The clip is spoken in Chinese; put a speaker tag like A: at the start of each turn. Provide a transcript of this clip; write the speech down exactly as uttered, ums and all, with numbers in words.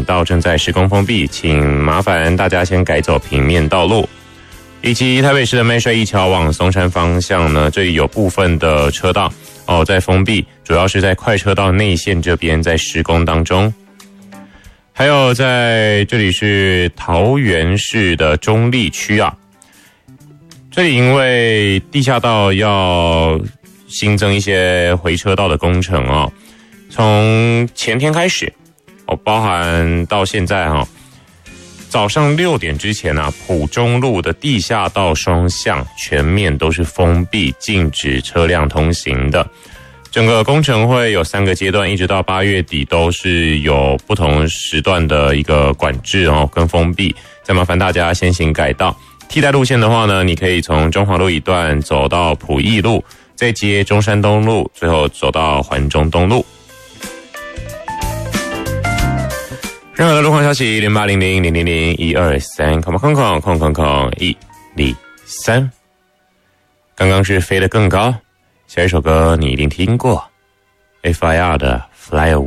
A: 道正在施工封闭，请麻烦大家先改走平面道路。以及台北市的妹帅一桥往松山方向呢，这里有部分的车道哦在封闭，主要是在快车道内线这边在施工当中。还有在这里是桃园市的中立区啊，这里因为地下道要新增一些回车道的工程哦，从前天开始哦，包含到现在哈、哦。早上六点之前啊，埔中路的地下道双向全面都是封闭，禁止车辆通行的。整个工程会有三个阶段，一直到八月底都是有不同时段的一个管制哦跟封闭。再麻烦大家先行改道。替代路线的话呢，你可以从中华路一段走到埔义路，再接中山东路，最后走到环中东路。任何的路况消息，零八零零零零零一二三，空空空空空空一零三。刚刚是飞得更高，下一首歌你一定听过 ，F I R 的 Fly Away。